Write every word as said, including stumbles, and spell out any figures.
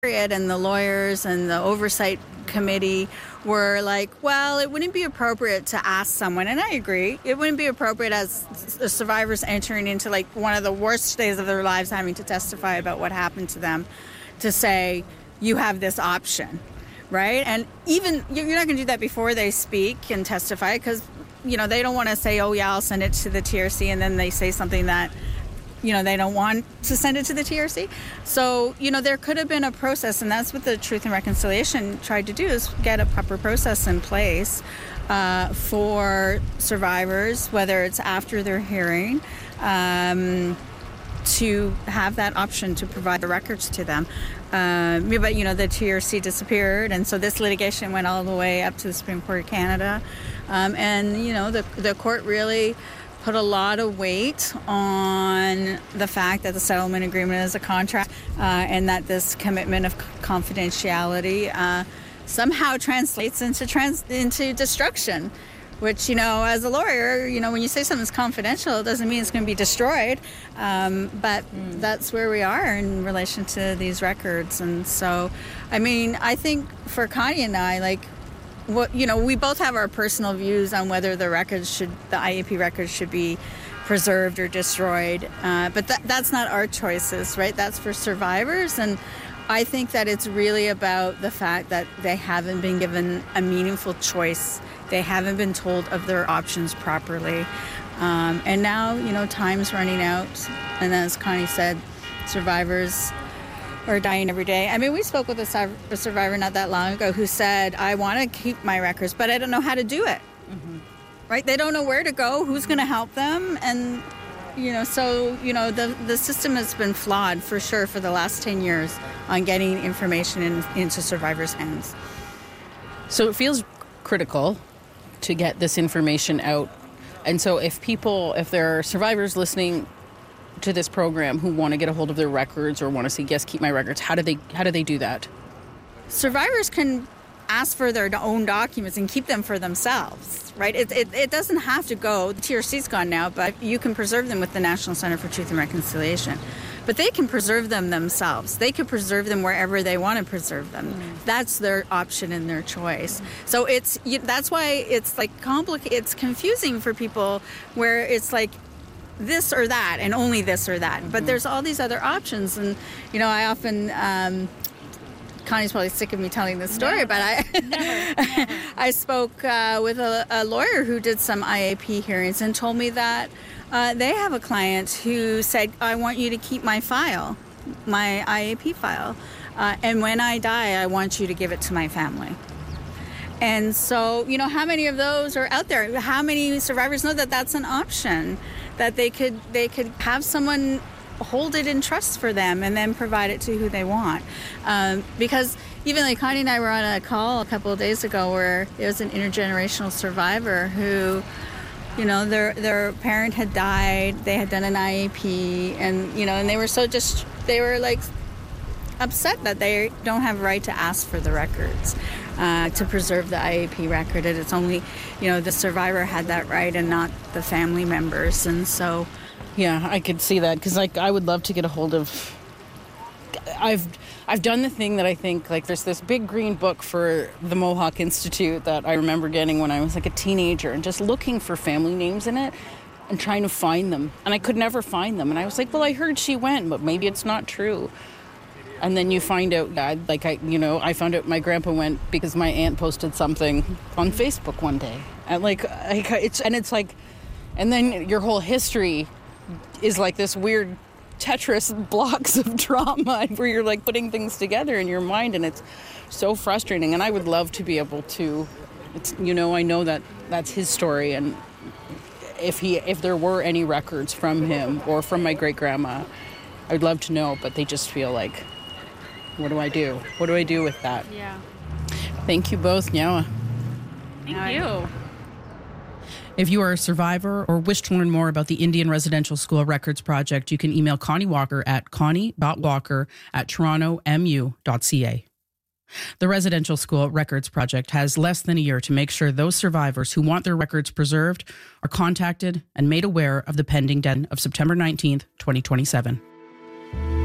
and the lawyers and the oversight committee were like, well, it wouldn't be appropriate to ask someone, and I agree, it wouldn't be appropriate as the survivors entering into like one of the worst days of their lives, having to testify about what happened to them, to say, you have this option, right? And even, you're not going to do that before they speak and testify, because, you know, they don't want to say, oh yeah, I'll send it to the T R C, and then they say something that, you know, they don't want to send it to the T R C. So, you know, there could have been a process, and that's what the Truth and Reconciliation tried to do, is get a proper process in place uh, for survivors, whether it's after their hearing, um, to have that option to provide the records to them. Uh, but, you know, the T R C disappeared, and so this litigation went all the way up to the Supreme Court of Canada. Um, and, you know, the the court really put a lot of weight on the fact that the settlement agreement is a contract, uh, and that this commitment of confidentiality uh, somehow translates into trans- into destruction, which, you know, as a lawyer, you know, when you say something's confidential, it doesn't mean it's going to be destroyed. Um, but mm. that's where we are in relation to these records. And so, I mean, I think for Connie and I, like, what, you know, we both have our personal views on whether the records should, the I A P records should be preserved or destroyed. Uh, but that, that's not our choices, right? That's for survivors. And I think that it's really about the fact that they haven't been given a meaningful choice. They haven't been told of their options properly. Um, and now, you know, time's running out. And as Connie said, survivors are dying every day. I mean, we spoke with a, a survivor not that long ago who said, I want to keep my records, but I don't know how to do it. Mm-hmm. Right? They don't know where to go, who's going to help them. And, you know, so, you know, the, the system has been flawed for sure for the last ten years on getting information in, into survivors' hands. So it feels critical to get this information out. And so if people, if there are survivors listening to this program who want to get a hold of their records or want to say, yes, keep my records, how do they how do they do that? Survivors can ask for their own documents and keep them for themselves, right? It, it, it doesn't have to go. The T R C's gone now, but you can preserve them with the National Center for Truth and Reconciliation. But they can preserve them themselves. They could preserve them wherever they want to preserve them. Mm. That's their option and their choice. Mm. So it's you, that's why it's like complicated. It's confusing for people where it's like this or that and only this or that. Mm-hmm. But there's all these other options. And, you know, I often, um, Connie's probably sick of me telling this story, no, but I never, never. I spoke uh, with a, a lawyer who did some I A P hearings and told me that uh, they have a client who said, I want you to keep my file, my I A P file. Uh, and when I die, I want you to give it to my family. And so, you know, how many of those are out there? How many survivors know that that's an option? That they could they could have someone hold it in trust for them and then provide it to who they want. Um, because even like Connie and I were on a call a couple of days ago where there was an intergenerational survivor who, you know, their their parent had died, they had done an I A P, and, you know, and they were so just, they were like upset that they don't have a right to ask for the records. Uh, to preserve the I A P record, and it's only, you know, the survivor had that right and not the family members. And so, yeah, I could see that, because like I would love to get a hold of. I've I've done the thing that I think, like, there's this big green book for the Mohawk Institute that I remember getting when I was like a teenager, and just looking for family names in it and trying to find them, and I could never find them. And I was like, well, I heard she went, but maybe it's not true. And then you find out, like, I, you know, I found out my grandpa went because my aunt posted something on Facebook one day. And, like, I, it's, and it's like, and then your whole history is like this weird Tetris blocks of trauma where you're, like, putting things together in your mind, and it's so frustrating. And I would love to be able to, it's, you know, I know that that's his story, and if he, if there were any records from him or from my great-grandma, I'd love to know, but they just feel like, what do I do? What do I do with that? Yeah. Thank you both, Nyawa. Thank you. If you are a survivor or wish to learn more about the Indian Residential School Records Project, you can email Connie Walker at connie dot walker at toronto m u dot c a. The Residential School Records Project has less than a year to make sure those survivors who want their records preserved are contacted and made aware of the pending deadline of September nineteenth, twenty twenty-seven.